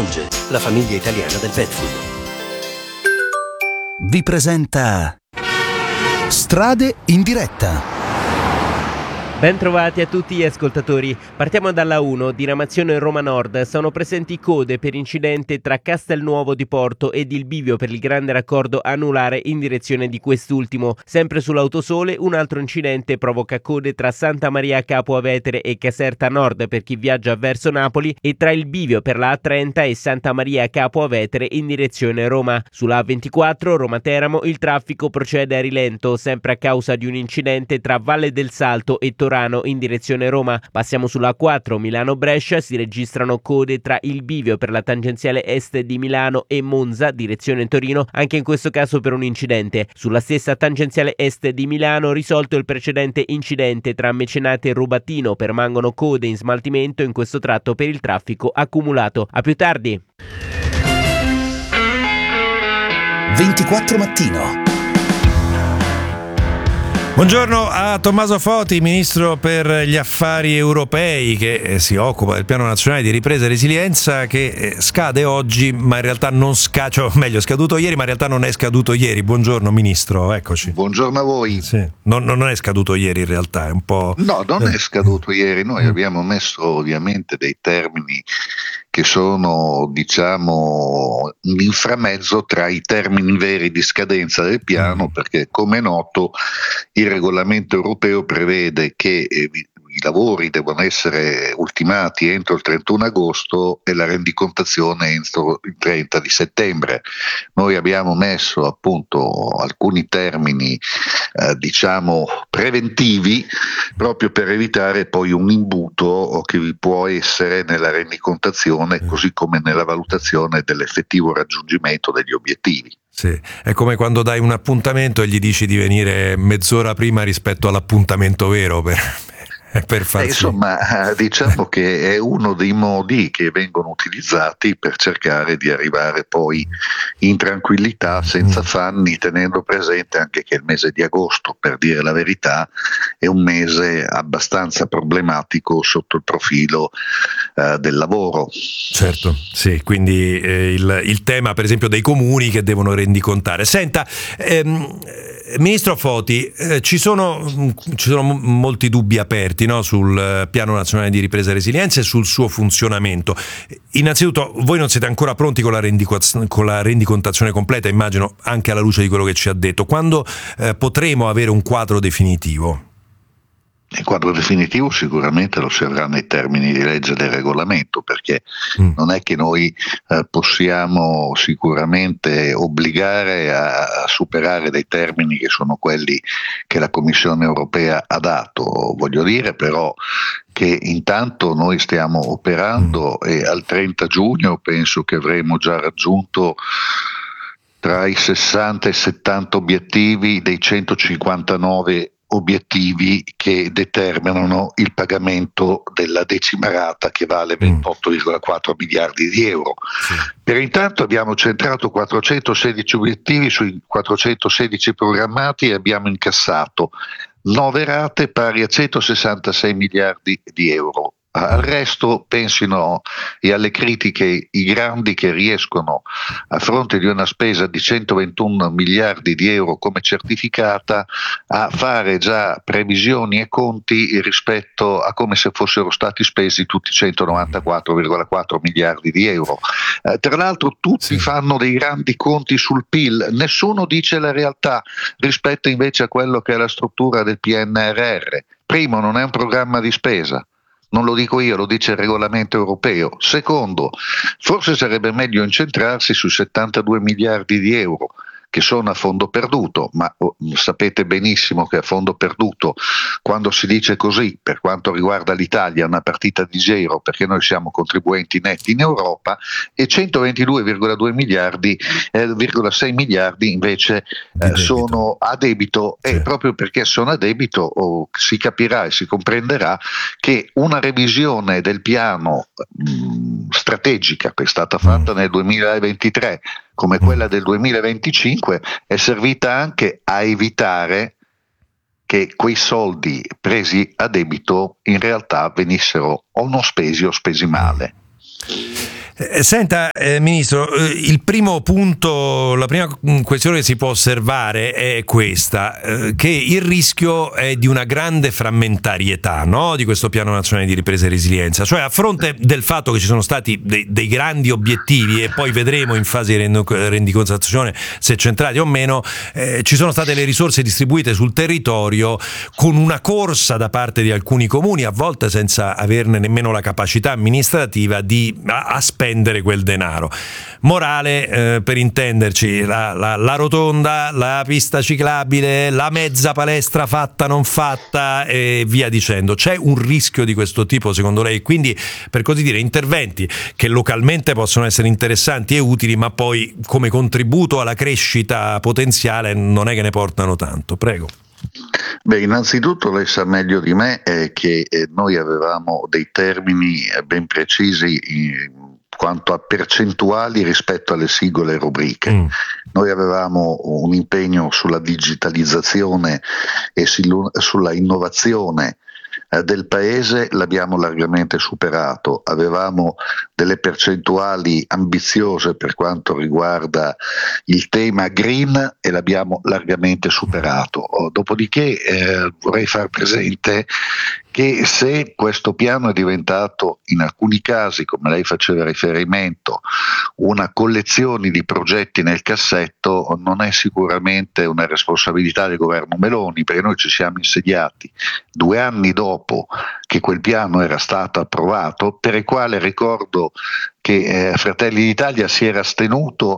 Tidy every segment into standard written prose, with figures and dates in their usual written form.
Monge, la famiglia italiana del pet food. Vi presenta Strade in diretta. Ben trovati a tutti gli ascoltatori. Partiamo dalla 1, diramazione Roma Nord. Sono presenti code per incidente tra Castelnuovo di Porto ed il bivio per il grande raccordo anulare in direzione di quest'ultimo. Sempre sull'Autosole un altro incidente provoca code tra Santa Maria Capua Vetere e Caserta Nord per chi viaggia verso Napoli e tra il bivio per la A30 e Santa Maria Capua Vetere in direzione Roma. Sulla A24 Roma Teramo il traffico procede a rilento, sempre a causa di un incidente tra Valle del Salto e Torano in direzione Roma. Passiamo sulla A4 Milano-Brescia, si registrano code tra il bivio per la tangenziale est di Milano e Monza, direzione Torino, anche in questo caso per un incidente. Sulla stessa tangenziale est di Milano, risolto il precedente incidente tra Mecenate e Rubattino, permangono code in smaltimento in questo tratto per il traffico accumulato. A più tardi. 24 mattino. Buongiorno a Tommaso Foti, Ministro per gli Affari Europei, che si occupa del Piano Nazionale di Ripresa e Resilienza, che scade oggi, ma in realtà non è scaduto ieri, ma in realtà non è scaduto ieri. Buongiorno Ministro, eccoci. Buongiorno a voi. Sì. Non è scaduto ieri in realtà, è un po'... No, non è scaduto ieri, noi abbiamo messo ovviamente dei termini che sono, diciamo, un inframezzo tra i termini veri di scadenza del piano, perché come è noto il regolamento europeo prevede che i lavori devono essere ultimati entro il 31 agosto e la rendicontazione entro il 30 di settembre. Noi abbiamo messo appunto alcuni termini diciamo preventivi proprio per evitare poi un imbuto che vi può essere nella rendicontazione, così come nella valutazione dell'effettivo raggiungimento degli obiettivi. Sì, è come quando dai un appuntamento e gli dici di venire mezz'ora prima rispetto all'appuntamento vero per farsi... Insomma, diciamo che è uno dei modi che vengono utilizzati per cercare di arrivare poi in tranquillità, senza affanni, tenendo presente anche che il mese di agosto, per dire la verità, è un mese abbastanza problematico sotto il profilo del lavoro. Certo, sì, quindi il tema per esempio dei comuni che devono rendicontare. Senta, Ministro Foti, ci sono molti dubbi aperti, no, sul Piano Nazionale di Ripresa e Resilienza e sul suo funzionamento. Innanzitutto, voi non siete ancora pronti con la rendicontazione completa, immagino, anche alla luce di quello che ci ha detto. Quando potremo avere un quadro definitivo? Il quadro definitivo sicuramente lo si avrà nei termini di legge del regolamento, perché non è che noi possiamo sicuramente obbligare a superare dei termini che sono quelli che la Commissione europea ha dato. Voglio dire però che intanto noi stiamo operando e al 30 giugno penso che avremo già raggiunto tra i 60 e i 70 obiettivi dei 159 obiettivi che determinano il pagamento della decima rata, che vale 28,4 miliardi di euro. Sì. Per intanto abbiamo centrato 416 obiettivi sui 416 programmati e abbiamo incassato 9 rate pari a 166 miliardi di euro. Al resto pensino e alle critiche i grandi che riescono, a fronte di una spesa di 121 miliardi di euro come certificata, a fare già previsioni e conti rispetto a come se fossero stati spesi tutti 194,4 miliardi di euro. Tra l'altro tutti fanno dei grandi conti sul PIL, nessuno dice la realtà rispetto invece a quello che è la struttura del PNRR. Primo, non è un programma di spesa. Non lo dico io, lo dice il regolamento europeo. Secondo, forse sarebbe meglio incentrarsi sui 72 miliardi di euro che sono a fondo perduto, ma sapete benissimo che a fondo perduto, quando si dice così, per quanto riguarda l'Italia, è una partita di zero, perché noi siamo contribuenti netti in Europa, e 122,2 miliardi, 0,6 miliardi invece sono a debito, e proprio perché sono a debito si capirà e si comprenderà che una revisione del piano strategica che è stata fatta nel 2023 come quella del 2025 è servita anche a evitare che quei soldi presi a debito in realtà venissero o non spesi o spesi male. Senta, Ministro, il primo punto, la prima questione che si può osservare è questa, che il rischio è di una grande frammentarietà, no? Di questo Piano Nazionale di Ripresa e Resilienza, cioè a fronte del fatto che ci sono stati dei grandi obiettivi e poi vedremo in fase di rendicontazione se centrati o meno, ci sono state le risorse distribuite sul territorio con una corsa da parte di alcuni comuni, a volte senza averne nemmeno la capacità amministrativa di spendere quel denaro. Morale, per intenderci, la rotonda, la pista ciclabile, la mezza palestra fatta non fatta e via dicendo. C'è un rischio di questo tipo secondo lei? Quindi, per così dire, interventi che localmente possono essere interessanti e utili, ma poi come contributo alla crescita potenziale non è che ne portano tanto. Prego. Beh, innanzitutto lei sa meglio di me che noi avevamo dei termini ben precisi quanto a percentuali rispetto alle singole rubriche. Noi avevamo un impegno sulla digitalizzazione e sulla innovazione del paese, l'abbiamo largamente superato. Avevamo delle percentuali ambiziose per quanto riguarda il tema green e l'abbiamo largamente superato. Dopodiché vorrei far presente che se questo piano è diventato in alcuni casi, come lei faceva riferimento, una collezione di progetti nel cassetto, non è sicuramente una responsabilità del governo Meloni, perché noi ci siamo insediati 2 anni dopo che quel piano era stato approvato, per il quale ricordo che Fratelli d'Italia si era astenuto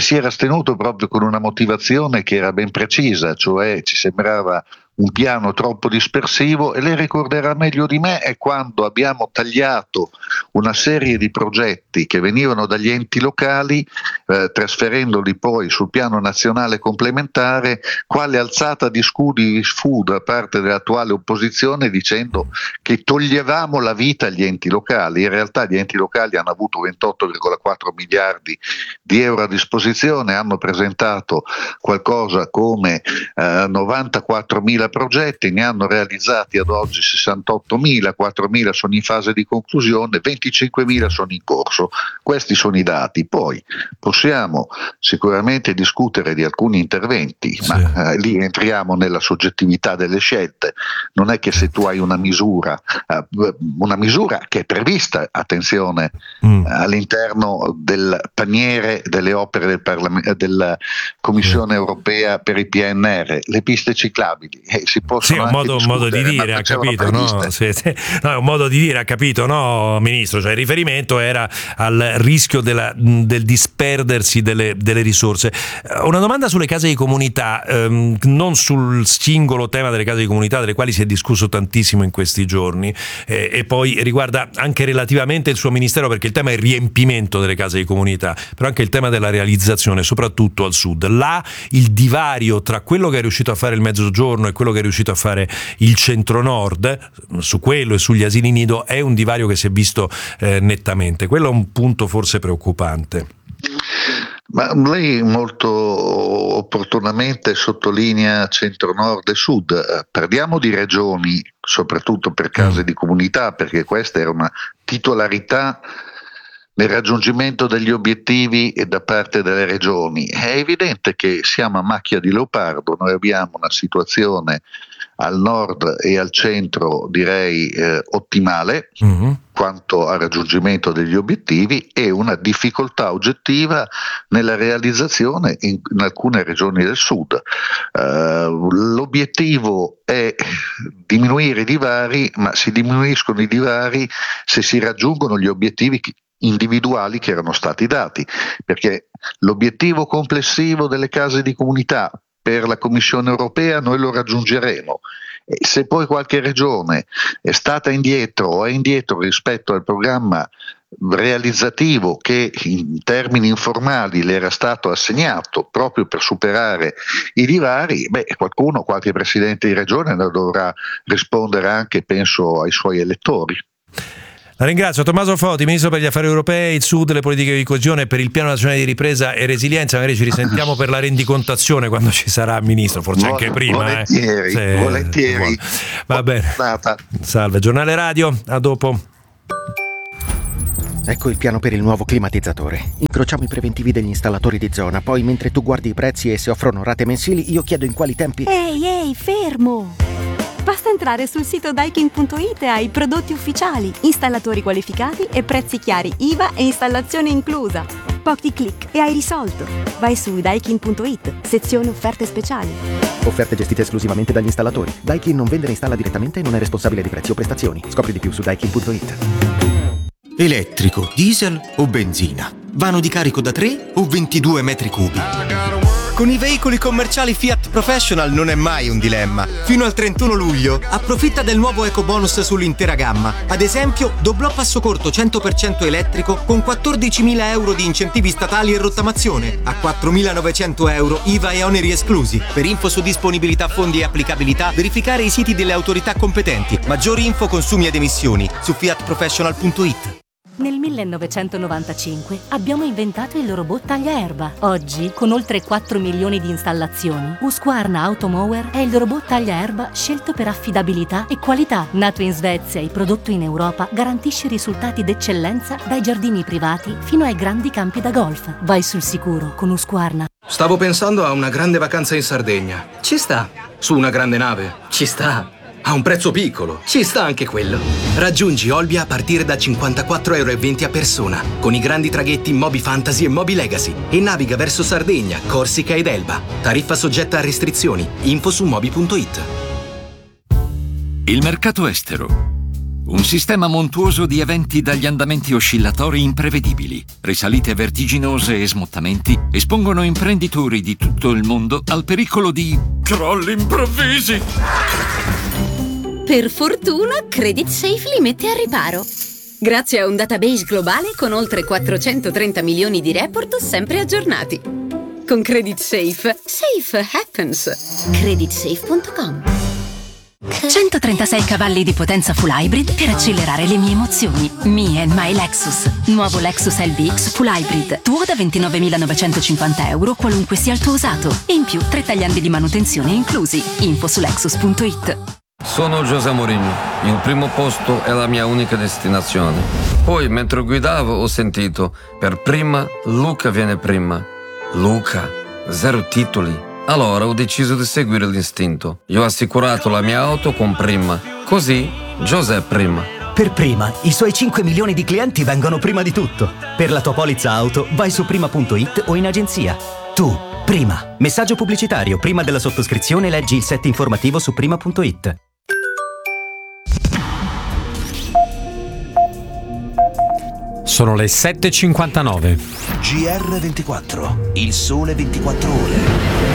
proprio con una motivazione che era ben precisa, cioè ci sembrava un piano troppo dispersivo, e lei ricorderà meglio di me è quando abbiamo tagliato una serie di progetti che venivano dagli enti locali, trasferendoli poi sul piano nazionale complementare, quale alzata di scudi fu da parte dell'attuale opposizione, dicendo che toglievamo la vita agli enti locali. In realtà gli enti locali hanno avuto 28,4 miliardi di euro a disposizione, hanno presentato qualcosa come 94.000 progetti, ne hanno realizzati ad oggi 68.000, 4.000 sono in fase di conclusione, 25.000 sono in corso. Questi sono i dati. Poi possiamo sicuramente discutere di alcuni interventi, sì, ma lì entriamo nella soggettività delle scelte. Non è che se tu hai una misura che è prevista, attenzione, all'interno del paniere delle opere della Commissione europea per il PNR, le piste ciclabili, si possono anche un modo di dire, ha capito, no? No, è un modo di dire, ha capito, no, Ministro? Cioè il riferimento era al rischio del disperdersi delle risorse. Una domanda sulle case di comunità, non sul singolo tema delle case di comunità, delle quali si è discusso tantissimo in questi giorni, e poi riguarda anche relativamente il suo ministero, perché il tema è il riempimento delle case di comunità, però anche il tema della realizzazione, soprattutto al sud. Là il divario tra quello che è riuscito a fare il Mezzogiorno e quello che è riuscito a fare il centro-nord, su quello e sugli asili nido, è un divario che si è visto nettamente. Quello è un punto forse preoccupante. Ma lei molto opportunamente sottolinea centro-nord e sud. Parliamo di regioni, soprattutto per case di comunità, perché questa era una titolarità nel raggiungimento degli obiettivi da parte delle regioni. È evidente che siamo a macchia di leopardo, noi abbiamo una situazione al nord e al centro direi ottimale quanto al raggiungimento degli obiettivi, e una difficoltà oggettiva nella realizzazione in alcune regioni del sud. L'obiettivo è diminuire i divari, ma si diminuiscono i divari se si raggiungono gli obiettivi individuali che erano stati dati, perché l'obiettivo complessivo delle case di comunità per la Commissione europea noi lo raggiungeremo. E se poi qualche regione è stata indietro o è indietro rispetto al programma realizzativo che in termini informali le era stato assegnato proprio per superare i divari, qualche presidente di regione dovrà rispondere anche, penso, ai suoi elettori. La ringrazio. Tommaso Foti, Ministro per gli Affari Europei, il Sud, le politiche di coesione, per il Piano Nazionale di Ripresa e Resilienza. Magari ci risentiamo per la rendicontazione quando ci sarà, Ministro, forse anche prima. Volentieri. Va bene. Salve. Giornale Radio, a dopo. Ecco il piano per il nuovo climatizzatore. Incrociamo i preventivi degli installatori di zona, poi mentre tu guardi i prezzi e se offrono rate mensili, io chiedo in quali tempi... Ehi, fermo! Basta entrare sul sito Daikin.it e hai prodotti ufficiali, installatori qualificati e prezzi chiari, IVA e installazione inclusa. Pochi click e hai risolto. Vai su Daikin.it, sezione offerte speciali. Offerte gestite esclusivamente dagli installatori. Daikin non vende, installa direttamente e non è responsabile di prezzi o prestazioni. Scopri di più su Daikin.it. Elettrico, diesel o benzina? Vano di carico da 3 o 22 metri cubi? Con i veicoli commerciali Fiat Professional non è mai un dilemma. Fino al 31 luglio approfitta del nuovo ecobonus sull'intera gamma. Ad esempio, doblò passo corto 100% elettrico con 14.000 euro di incentivi statali e rottamazione, a 4.900 euro IVA e oneri esclusi. Per info su disponibilità, fondi e applicabilità, verificare i siti delle autorità competenti. Maggiori info, consumi ed emissioni su fiatprofessional.it. Nel 1995 abbiamo inventato il robot tagliaerba. Oggi, con oltre 4 milioni di installazioni, Husqvarna Automower è il robot tagliaerba scelto per affidabilità e qualità. Nato in Svezia e prodotto in Europa, garantisce risultati d'eccellenza dai giardini privati fino ai grandi campi da golf. Vai sul sicuro con Husqvarna. Stavo pensando a una grande vacanza in Sardegna. Ci sta. Su una grande nave. Ci sta. A un prezzo piccolo. Ci sta anche quello. Raggiungi Olbia a partire da 54,20 € a persona, con i grandi traghetti Moby Fantasy e Moby Legacy, e naviga verso Sardegna, Corsica ed Elba. Tariffa soggetta a restrizioni. Info su moby.it. Il mercato estero. Un sistema montuoso di eventi dagli andamenti oscillatori imprevedibili, risalite vertiginose e smottamenti espongono imprenditori di tutto il mondo al pericolo di crolli improvvisi. Per fortuna, Credit Safe li mette a riparo. Grazie a un database globale con oltre 430 milioni di report sempre aggiornati. Con Credit Safe, safe happens. Creditsafe.com. 136 cavalli di potenza full hybrid per accelerare le mie emozioni. Me and my Lexus. Nuovo Lexus LBX full hybrid. Tuo da 29.950 €, qualunque sia il tuo usato. E in più 3 tagliandi di manutenzione inclusi. Info su Lexus.it. Sono José Mourinho. Il primo posto è la mia unica destinazione. Poi, mentre guidavo, ho sentito: per prima, Luca viene prima. Luca, 0 titoli. Allora ho deciso di seguire l'istinto. Io ho assicurato la mia auto con Prima. Così, José prima. Per Prima, i suoi 5 milioni di clienti vengono prima di tutto. Per la tua polizza auto, vai su prima.it o in agenzia. Tu, Prima. Messaggio pubblicitario. Prima della sottoscrizione leggi il set informativo su prima.it. Sono le 7:59. GR24, il sole 24 ore.